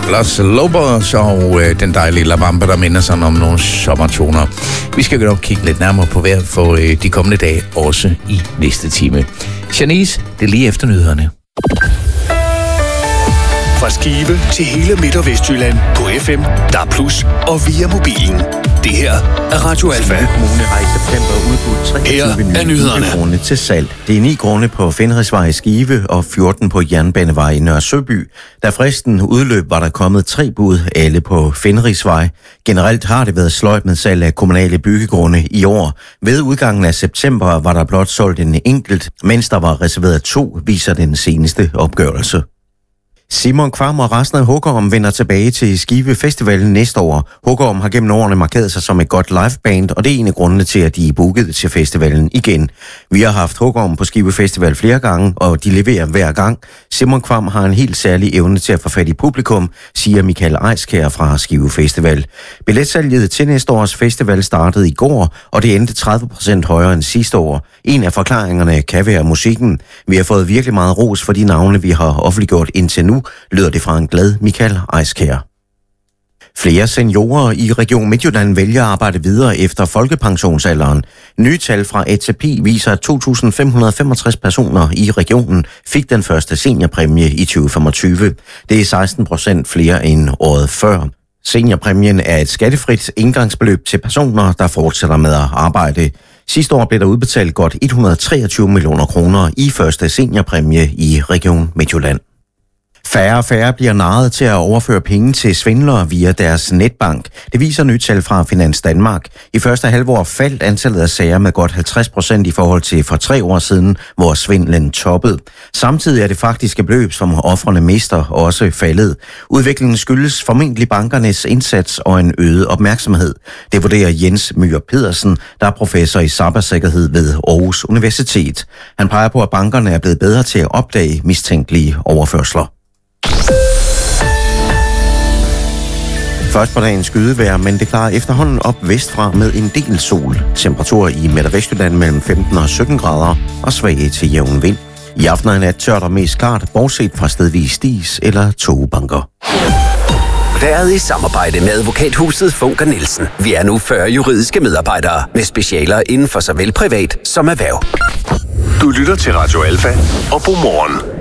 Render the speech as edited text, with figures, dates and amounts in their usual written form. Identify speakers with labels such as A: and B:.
A: Los Lobos og den dejlige La Bamba, der minder sig om nogle sommertoner. Vi skal nok kigge lidt nærmere på vejret for de kommende dage, også i næste time. Janice, det er lige efter nyhederne.
B: Fra Skive til hele Midt- og Vestjylland på FM, DAB+ og via mobilen. Det her er Radio Alfa.
C: Kommune har i september udbudt 23 nye grunde til salg. Det er 9 grunde på Fenrisvej i Skive og 14 på Jernbanevej i Nørre Søby. Da fristen udløb, var der kommet 3 bud, alle på Fenrisvej. Generelt har det været sløjt med salg af kommunale byggegrunde i år. Ved udgangen af september var der blot solgt en enkelt, mens der var reserveret 2, viser den seneste opgørelse. Simon Kvam og resten af Hugorm vender tilbage til Skive Festivalen næste år. Hugorm har gennem årene markeret sig som et godt liveband, og det er en af grundene til, at de er booket til festivalen igen. Vi har haft Hugorm på Skive Festival flere gange, og de leverer hver gang. Simon Kvam har en helt særlig evne til at få fat i publikum, siger Michael Eiskær fra Skive Festival. Billetsalget til næste års festival startede i går, og det endte 30% højere end sidste år. En af forklaringerne kan være musikken. Vi har fået virkelig meget ros for de navne, vi har offentliggjort indtil nu, lyder det fra en glad Michael Eiskær. Flere seniorer i Region Midtjylland vælger at arbejde videre efter folkepensionsalderen. Nye tal fra ATP viser, at 2.565 personer i regionen fik den første seniorpræmie i 2025. Det er 16% flere end året før. Seniorpræmien er et skattefrit indgangsbeløb til personer, der fortsætter med at arbejde. Sidste år blev der udbetalt godt 123 millioner kroner i første seniorpræmie i Region Midtjylland. Færre og færre bliver narret til at overføre penge til svindlere via deres netbank. Det viser nyt tal fra Finans Danmark. I første halvår faldt antallet af sager med godt 50% i forhold til for 3 år siden, hvor svindlen toppede. Samtidig er det faktiske beløb, som ofrene mister, også faldet. Udviklingen skyldes formentlig bankernes indsats og en øget opmærksomhed. Det vurderer Jens Myhr Pedersen, der er professor i cybersikkerhed ved Aarhus Universitet. Han peger på, at bankerne er blevet bedre til at opdage mistænkelige overførsler. Først på dagen skydevejr, men det klarer efterhånden op vestfra med en del sol. Temperatur i Midt- og Vestjylland mellem 15 og 17 grader og svag til jævn vind. I aften og nat tørt og mest klart, bortset fra stedvis dis eller togbanker.
D: Været i samarbejde med advokathuset Funker Nielsen. Vi er nu 40 juridiske medarbejdere med specialer inden for såvel privat som erhverv.
B: Du lytter til Radio Alfa og Godmorgen.